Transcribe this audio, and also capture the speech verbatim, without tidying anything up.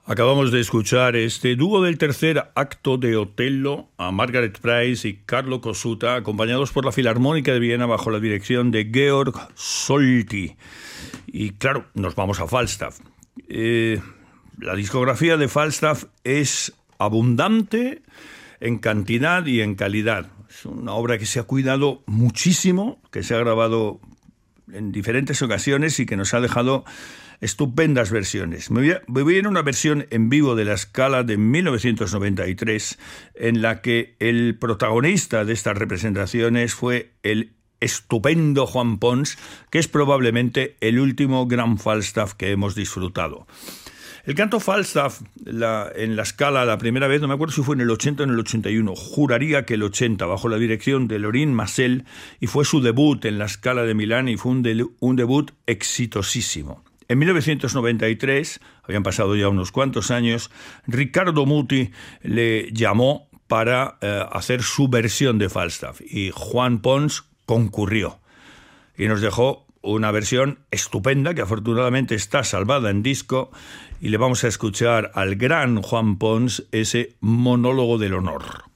Acabamos de escuchar este dúo del tercer acto de Otello, a Margaret Price y Carlo Cosuta, acompañados por la Filarmónica de Viena bajo la dirección de Georg Solti. Y claro, nos vamos a Falstaff. Eh, la discografía de Falstaff es abundante en cantidad y en calidad. Es una obra que se ha cuidado muchísimo, que se ha grabado en diferentes ocasiones y que nos ha dejado estupendas versiones. Me voy, a, me voy a ir a una versión en vivo de la Scala de mil novecientos noventa y tres, en la que el protagonista de estas representaciones fue el estupendo Juan Pons, que es probablemente el último gran Falstaff que hemos disfrutado. El canto Falstaff la, en la Scala la primera vez, no me acuerdo si fue en el ochenta o en el ochenta y uno, juraría que el ochenta, bajo la dirección de Lorin Maazel, y fue su debut en la Scala de Milán y fue un, de, un debut exitosísimo. En mil novecientos noventa y tres, habían pasado ya unos cuantos años, Riccardo Muti le llamó para eh, hacer su versión de Falstaff y Juan Pons concurrió y nos dejó una versión estupenda que afortunadamente está salvada en disco, y le vamos a escuchar al gran Juan Pons ese monólogo del honor.